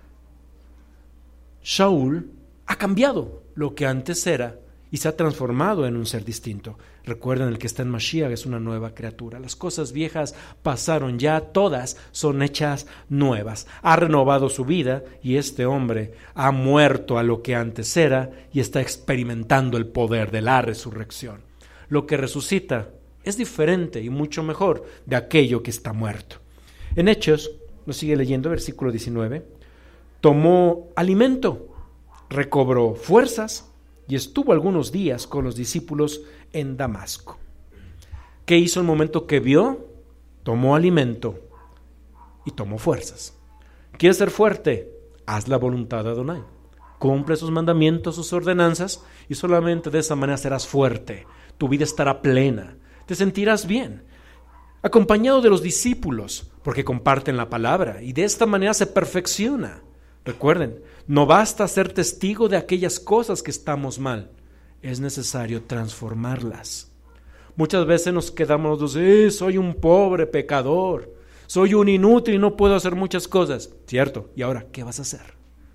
Saúl ha cambiado lo que antes era y se ha transformado en un ser distinto. Recuerden, el que está en Mashiach es una nueva criatura. Las cosas viejas pasaron ya, todas son hechas nuevas. Ha renovado su vida y este hombre ha muerto a lo que antes era y está experimentando el poder de la resurrección. Lo que resucita es diferente y mucho mejor de aquello que está muerto. En Hechos, nos sigue leyendo, versículo diecinueve, tomó alimento, recobró fuerzas y estuvo algunos días con los discípulos en Damasco. ¿Qué hizo el momento que vio? Tomó alimento y tomó fuerzas. ¿Quieres ser fuerte? Haz la voluntad de Adonai. Cumple sus mandamientos, sus ordenanzas, y solamente de esa manera serás fuerte. Tu vida estará plena. Te sentirás bien, acompañado de los discípulos, porque comparten la palabra, y de esta manera se perfecciona. Recuerden, no basta ser testigo de aquellas cosas que estamos mal, es necesario transformarlas. Muchas veces nos quedamos los dos, eh, soy un pobre pecador, soy un inútil y no puedo hacer muchas cosas. Cierto, ¿y ahora qué vas a hacer?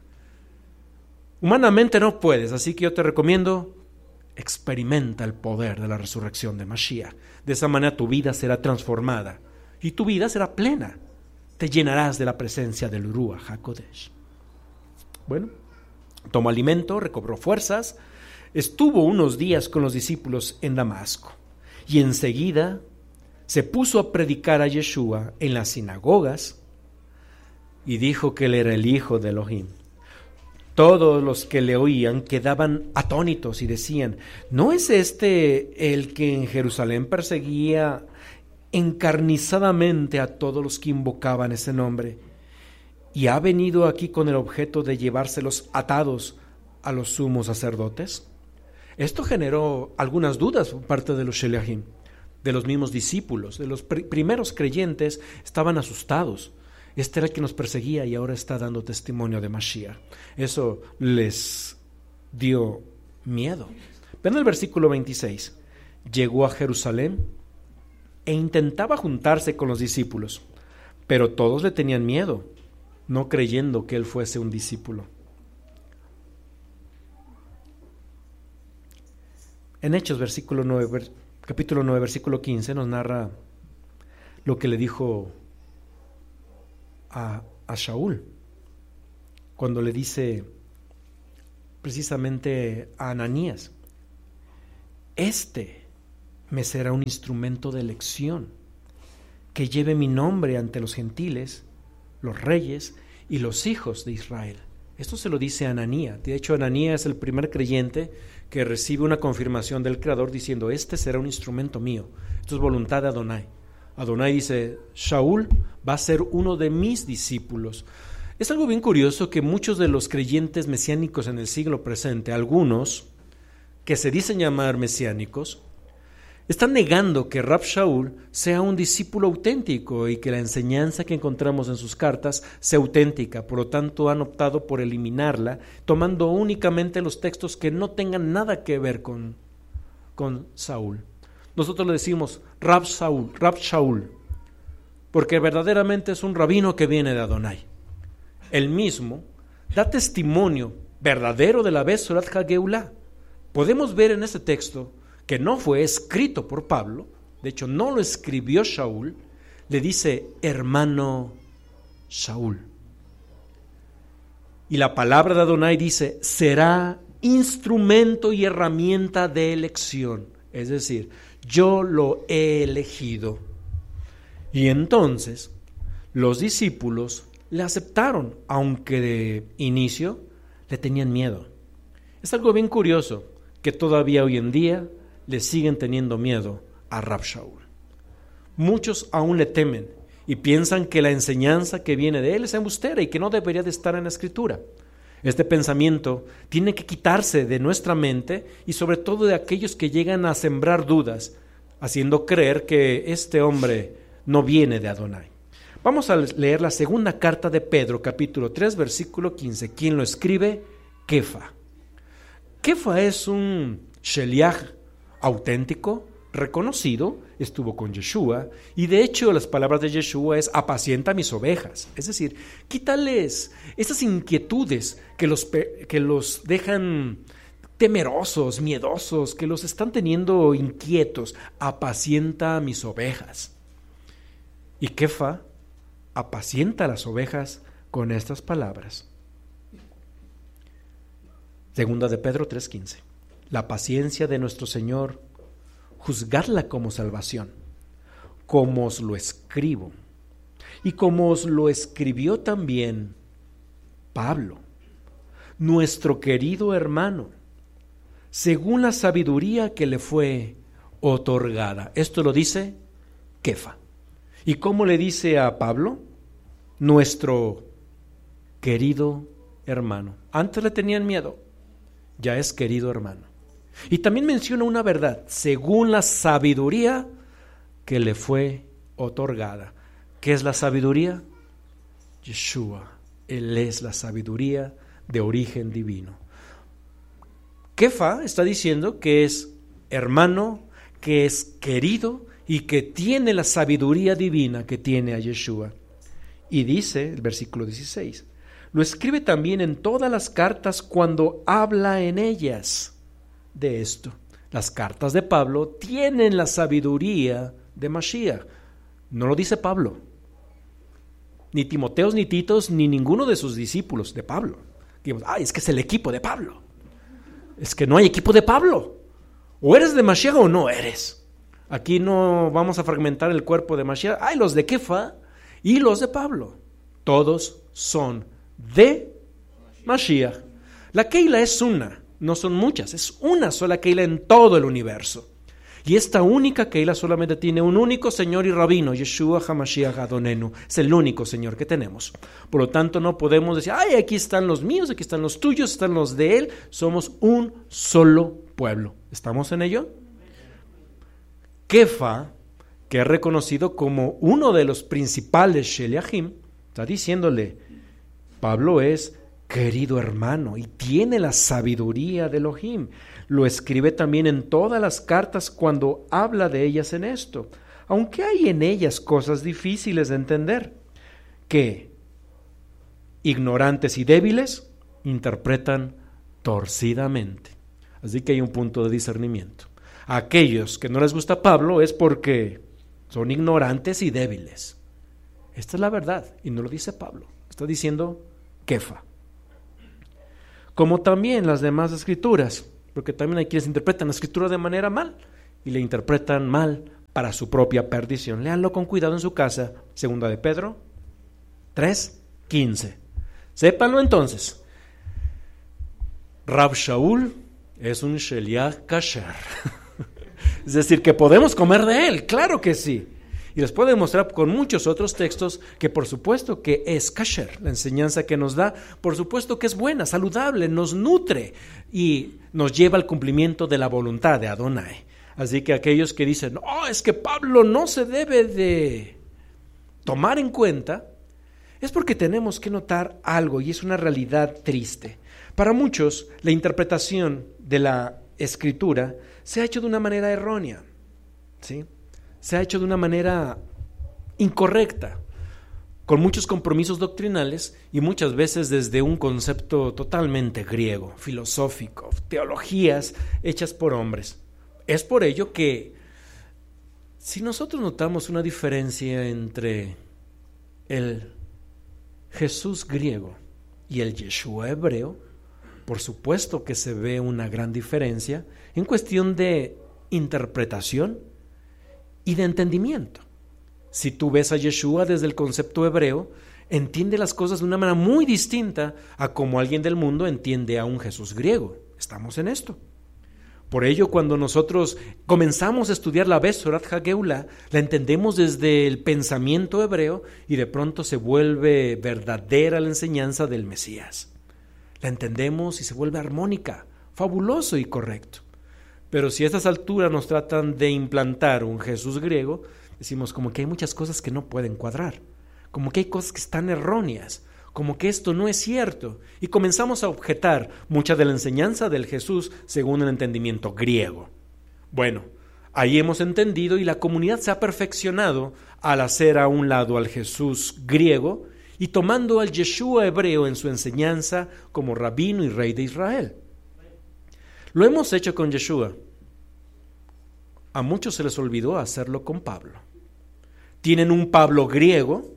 Humanamente no puedes, así que yo te recomiendo, experimenta el poder de la resurrección de Mashiach. De esa manera tu vida será transformada y tu vida será plena. Te llenarás de la presencia del Ruach HaKodesh. Bueno, tomó alimento, recobró fuerzas, estuvo unos días con los discípulos en Damasco y enseguida se puso a predicar a Yeshua en las sinagogas y dijo que él era el Hijo de Elohim. Todos los que le oían quedaban atónitos y decían: ¿no es este el que en Jerusalén perseguía encarnizadamente a todos los que invocaban ese nombre? ¿Y ha venido aquí con el objeto de llevárselos atados a los sumos sacerdotes? Esto generó algunas dudas por parte de los Sheliachim, de los mismos discípulos, de los pr- primeros creyentes. Estaban asustados. Este era el que nos perseguía y ahora está dando testimonio de Mashiach. Eso les dio miedo. Ven el versículo veintiséis. Llegó a Jerusalén e intentaba juntarse con los discípulos, pero todos le tenían miedo, no creyendo que él fuese un discípulo. En Hechos, versículo nueve, capítulo nueve, versículo quince, nos narra lo que le dijo a, a Saúl, cuando le dice, precisamente a Ananías: este me será un instrumento de elección, que lleve mi nombre ante los gentiles, los reyes y los hijos de Israel. Esto se lo dice a Ananías. De hecho, Ananías es el primer creyente que recibe una confirmación del Creador diciendo: este será un instrumento mío. Esto es voluntad de Adonai. Adonai dice: Shaul va a ser uno de mis discípulos. Es algo bien curioso que muchos de los creyentes mesiánicos en el siglo presente, algunos que se dicen llamar mesiánicos, están negando que Rab Shaul sea un discípulo auténtico y que la enseñanza que encontramos en sus cartas sea auténtica. Por lo tanto, han optado por eliminarla, tomando únicamente los textos que no tengan nada que ver con, con Saúl. Nosotros le decimos Rab Shaul, Rab Shaul, porque verdaderamente es un rabino que viene de Adonai. Él mismo da testimonio verdadero de la Besorat HaGeulah. Podemos ver en este texto que no fue escrito por Pablo, de hecho no lo escribió Shaul, le dice hermano Shaul. Y la palabra de Adonai dice: será instrumento y herramienta de elección, es decir, yo lo he elegido. Y entonces los discípulos le aceptaron, aunque de inicio le tenían miedo. Es algo bien curioso que todavía hoy en día le siguen teniendo miedo a Rab Shaul. Muchos aún le temen y piensan que la enseñanza que viene de él es embustera y que no debería de estar en la Escritura. Este pensamiento tiene que quitarse de nuestra mente y sobre todo de aquellos que llegan a sembrar dudas, haciendo creer que este hombre no viene de Adonai. Vamos a leer la segunda carta de Pedro, capítulo tres, versículo quince. ¿Quién lo escribe? Kefa. Kefa es un sheliach auténtico, reconocido, estuvo con Yeshua, y de hecho las palabras de Yeshua es: apacienta mis ovejas. Es decir, quítales esas inquietudes que los, que los dejan temerosos, miedosos, que los están teniendo inquietos. Apacienta mis ovejas. Y Kefa apacienta las ovejas con estas palabras. Segunda de Pedro tres quince. La paciencia de nuestro Señor, juzgadla como salvación, como os lo escribo, y como os lo escribió también Pablo, nuestro querido hermano, según la sabiduría que le fue otorgada. Esto lo dice Kefa. ¿Y cómo le dice a Pablo? Nuestro querido hermano. Antes le tenían miedo, ya es querido hermano. Y también menciona una verdad: según la sabiduría que le fue otorgada. ¿Qué es la sabiduría? Yeshua. Él es la sabiduría de origen divino. Kefa está diciendo que es hermano, que es querido y que tiene la sabiduría divina que tiene a Yeshua. Y dice el versículo dieciséis: lo escribe también en todas las cartas cuando habla en ellas de esto. Las cartas de Pablo tienen la sabiduría de Mashiach. No lo dice Pablo, ni Timoteos, ni Titos, ni ninguno de sus discípulos de Pablo. Digamos, ay, es que es el equipo de Pablo. Es que no hay equipo de Pablo. O eres de Mashiach o no eres. Aquí no vamos a fragmentar el cuerpo de Mashiach. Hay los de Kefa y los de Pablo. Todos son de Mashiach. La Keila es una, no son muchas, es una sola Keila en todo el universo. Y esta única Keila solamente tiene un único Señor y Rabino, Yeshua HaMashiach Adonenu. Es el único Señor que tenemos. Por lo tanto, no podemos decir: ay, aquí están los míos, aquí están los tuyos, están los de él. Somos un solo pueblo. ¿Estamos en ello? Kefa, que es reconocido como uno de los principales Sheliachim, está diciéndole: Pablo es querido hermano y tiene la sabiduría de Elohim. Lo escribe también en todas las cartas cuando habla de ellas en esto, aunque hay en ellas cosas difíciles de entender, que ignorantes y débiles interpretan torcidamente. Así que hay un punto de discernimiento. A aquellos que no les gusta Pablo es porque son ignorantes y débiles. Esta es la verdad y no lo dice Pablo, está diciendo Kefa. como también las demás escrituras, porque también hay quienes interpretan la escritura de manera mal y le interpretan mal para su propia perdición. Léanlo con cuidado en su casa, segunda de Pedro tres quince. Sépanlo entonces, Rab Shaul es un Sheliach Kasher. Es decir, que podemos comer de él, claro que sí. Y les puedo demostrar con muchos otros textos que por supuesto que es kasher, la enseñanza que nos da, por supuesto que es buena, saludable, nos nutre y nos lleva al cumplimiento de la voluntad de Adonai. Así que aquellos que dicen, no, es que Pablo no se debe de tomar en cuenta, es porque tenemos que notar algo y es una realidad triste. Para muchos, la interpretación de la Escritura se ha hecho de una manera errónea, ¿sí? Se ha hecho de una manera incorrecta, con muchos compromisos doctrinales y muchas veces desde un concepto totalmente griego, filosófico, teologías hechas por hombres. Es por ello que si nosotros notamos una diferencia entre el Jesús griego y el Yeshua hebreo, por supuesto que se ve una gran diferencia en cuestión de interpretación y de entendimiento. Si tú ves a Yeshua desde el concepto hebreo, entiende las cosas de una manera muy distinta a como alguien del mundo entiende a un Jesús griego. Estamos en esto. Por ello, cuando nosotros comenzamos a estudiar la Besorat HaGeulah, la entendemos desde el pensamiento hebreo y de pronto se vuelve verdadera la enseñanza del Mesías. La entendemos y se vuelve armónica, fabuloso y correcto. Pero si a estas alturas nos tratan de implantar un Jesús griego, decimos como que hay muchas cosas que no pueden cuadrar, como que hay cosas que están erróneas, como que esto no es cierto, y comenzamos a objetar mucha de la enseñanza del Jesús según el entendimiento griego. Bueno, ahí hemos entendido y la comunidad se ha perfeccionado al hacer a un lado al Jesús griego y tomando al Yeshua hebreo en su enseñanza como rabino y rey de Israel. Lo hemos hecho con Yeshua. A muchos se les olvidó hacerlo con Pablo. Tienen un Pablo griego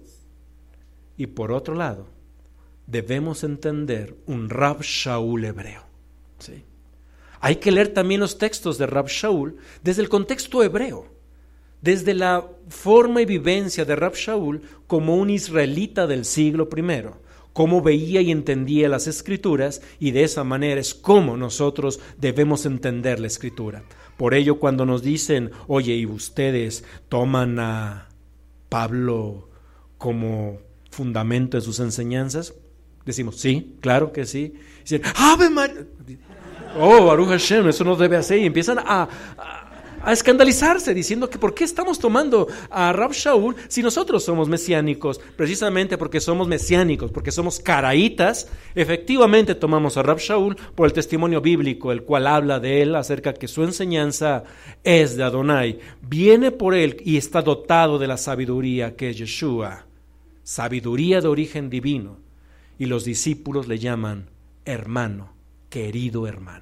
y por otro lado debemos entender un Rab Shaul hebreo. ¿Sí? Hay que leer también los textos de Rab Shaul desde el contexto hebreo, desde la forma y vivencia de Rab Shaul como un israelita del siglo primero, cómo veía y entendía las Escrituras, y de esa manera es como nosotros debemos entender la Escritura. Por ello, cuando nos dicen, oye, ¿y ustedes toman a Pablo como fundamento de sus enseñanzas? Decimos, sí, claro que sí. Dicen, ¡Ave María! Oh, Baruch Hashem, eso no debe hacer. Y empiezan a, a a escandalizarse, diciendo que por qué estamos tomando a Rab Shaul si nosotros somos mesiánicos. Precisamente porque somos mesiánicos, porque somos caraítas, efectivamente tomamos a Rab Shaul por el testimonio bíblico, el cual habla de él acerca que su enseñanza es de Adonai, viene por él y está dotado de la sabiduría que es Yeshua, sabiduría de origen divino, y los discípulos le llaman hermano, querido hermano.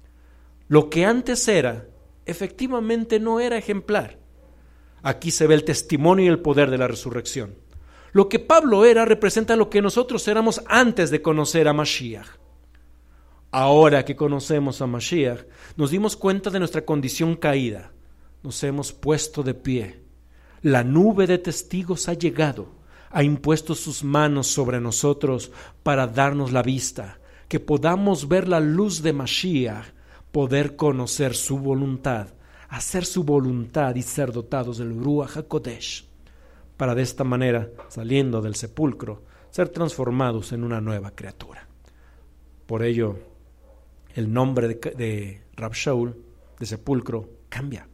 Lo que antes era efectivamente no era ejemplar. Aquí se ve el testimonio y el poder de la resurrección. Lo que Pablo era representa lo que nosotros éramos antes de conocer a Mashiach. Ahora que conocemos a Mashiach, nos dimos cuenta de nuestra condición caída. Nos hemos puesto de pie. La nube de testigos ha llegado, ha impuesto sus manos sobre nosotros para darnos la vista, que podamos ver la luz de Mashiach, poder conocer su voluntad, hacer su voluntad y ser dotados del Ruach HaKodesh, para de esta manera, saliendo del sepulcro, ser transformados en una nueva criatura. Por ello, el nombre de, de Rab Shaul, de sepulcro, cambia.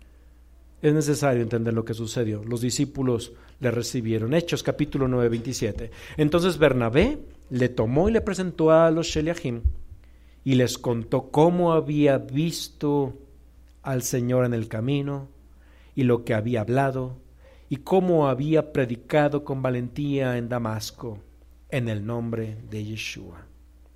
Es necesario entender lo que sucedió. Los discípulos le recibieron. Hechos capítulo nueve, veintisiete. Entonces Bernabé le tomó y le presentó a los Sheliachim, y les contó cómo había visto al Señor en el camino y lo que había hablado y cómo había predicado con valentía en Damasco en el nombre de Yeshua.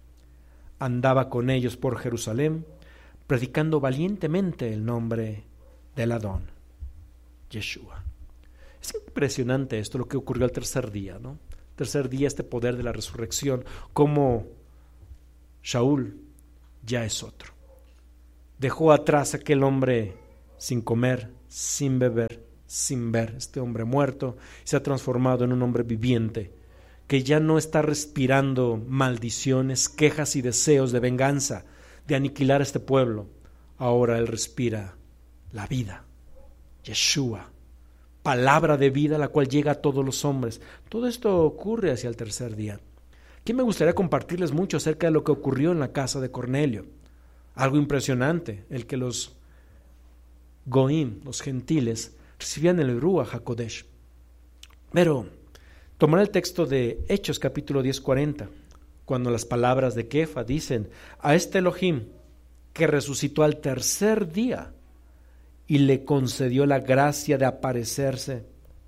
Andaba con ellos por Jerusalén, predicando valientemente el nombre del Adón, Yeshua. Es impresionante esto, lo que ocurrió al tercer día, ¿no? Tercer día, este poder de la resurrección, cómo Shaul ya es otro. Dejó atrás aquel hombre sin comer, sin beber, sin ver, este hombre muerto, se ha transformado en un hombre viviente, que ya no está respirando maldiciones, quejas y deseos de venganza, de aniquilar a este pueblo. Ahora él respira la vida, Yeshua, palabra de vida, la cual llega a todos los hombres. Todo esto ocurre hacia el tercer día. Aquí me gustaría compartirles mucho acerca de lo que ocurrió en la casa de Cornelio. Algo impresionante, el que los Goim, los gentiles, recibían el Ruach HaKodesh. Pero tomar el texto de Hechos capítulo diez, cuarenta, cuando las palabras de Kefa dicen: a este Elohim que resucitó al tercer día y le concedió la gracia de aparecerse,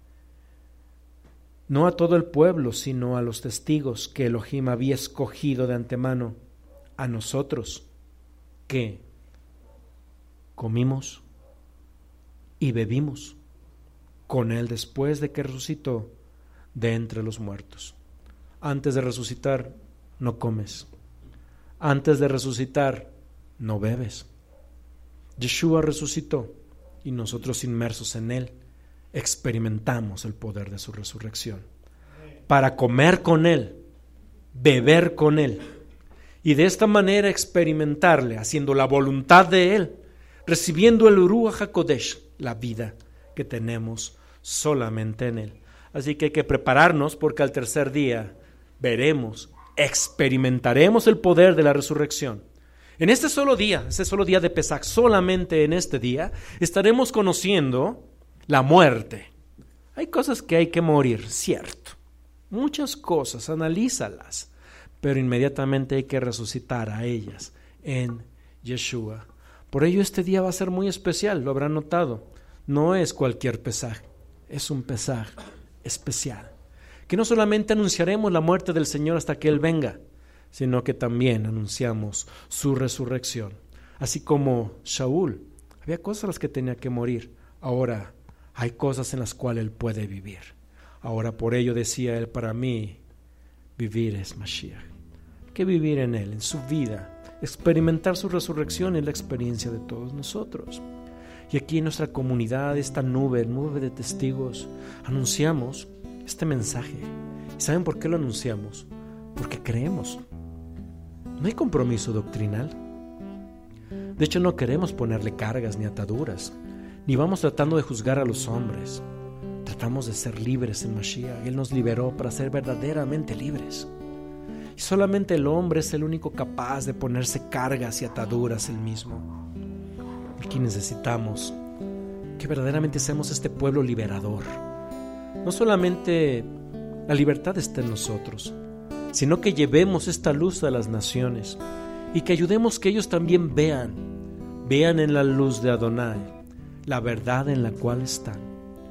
no a todo el pueblo, sino a los testigos que Elohim había escogido de antemano, a nosotros que comimos y bebimos con él después de que resucitó de entre los muertos. Antes de resucitar no comes, antes de resucitar no bebes. Yeshua resucitó y nosotros, inmersos en él, experimentamos el poder de su resurrección para comer con él, beber con él y de esta manera experimentarle, haciendo la voluntad de él, recibiendo el Ruach HaKodesh, la vida que tenemos solamente en él. Así que hay que prepararnos, porque al tercer día veremos, experimentaremos el poder de la resurrección. En este solo día, ese solo día de Pesach, solamente en este día estaremos conociendo la muerte. Hay cosas que hay que morir, cierto, muchas cosas, analízalas, pero inmediatamente hay que resucitar a ellas en Yeshua. Por ello este día va a ser muy especial, lo habrán notado. No es cualquier Pesaj, es un Pesaj especial. Que no solamente anunciaremos la muerte del Señor hasta que Él venga, sino que también anunciamos su resurrección. Así como Shaul, había cosas a las que tenía que morir, ahora hay cosas en las cuales Él puede vivir. Ahora por ello decía Él: para mí vivir es Mashiach. Hay que vivir en Él, en su vida, experimentar su resurrección es la experiencia de todos nosotros. Y aquí en nuestra comunidad, esta nube, nube de testigos, anunciamos este mensaje. ¿Y saben por qué lo anunciamos? Porque creemos. No hay compromiso doctrinal. De hecho, no queremos ponerle cargas ni ataduras, ni vamos tratando de juzgar a los hombres. Tratamos de ser libres en Mashiach. Él nos liberó para ser verdaderamente libres. Y solamente el hombre es el único capaz de ponerse cargas y ataduras él mismo. Aquí necesitamos que verdaderamente seamos este pueblo liberador. No solamente la libertad está en nosotros, sino que llevemos esta luz a las naciones y que ayudemos que ellos también vean, vean en la luz de Adonai la verdad en la cual están.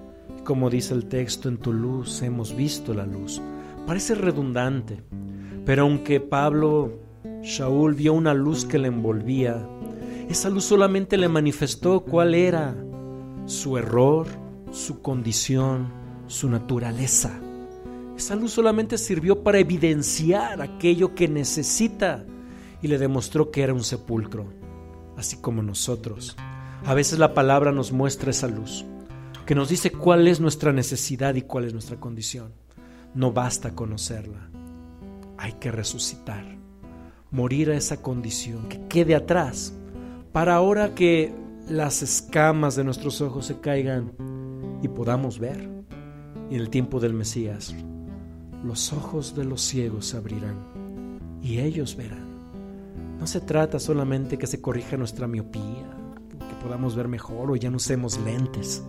Como dice el texto: en tu luz hemos visto la luz. Parece redundante, pero aunque Pablo, Shaul, vio una luz que le envolvía, esa luz solamente le manifestó cuál era su error, su condición, su naturaleza. Esa luz solamente sirvió para evidenciar aquello que necesita y le demostró que era un sepulcro, así como nosotros. A veces la palabra nos muestra esa luz, que nos dice cuál es nuestra necesidad y cuál es nuestra condición. No basta conocerla, hay que resucitar, morir a esa condición, que quede atrás, para ahora que las escamas de nuestros ojos se caigan y podamos ver. Y en el tiempo del Mesías, los ojos de los ciegos se abrirán y ellos verán. No se trata solamente que se corrija nuestra miopía, que podamos ver mejor o ya no usemos lentes.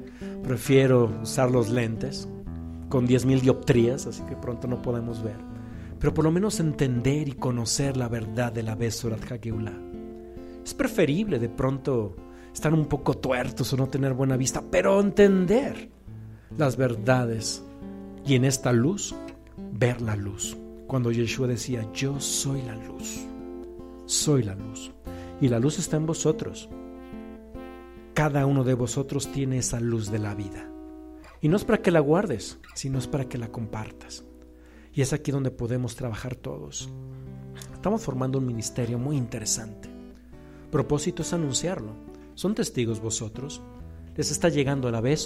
Prefiero usar los lentes con diez mil dioptrías, así que pronto no podemos ver, pero por lo menos entender y conocer la verdad de la Besorat HaGeulah. Es preferible de pronto estar un poco tuertos o no tener buena vista, pero entender las verdades y en esta luz ver la luz. Cuando Yeshua decía: yo soy la luz, soy la luz, y la luz está en vosotros. Cada uno de vosotros tiene esa luz de la vida, y no es para que la guardes, sino es para que la compartas. Y es aquí donde podemos trabajar todos. Estamos formando un ministerio muy interesante. Propósito es anunciarlo. Son testigos vosotros. Les está llegando a la vez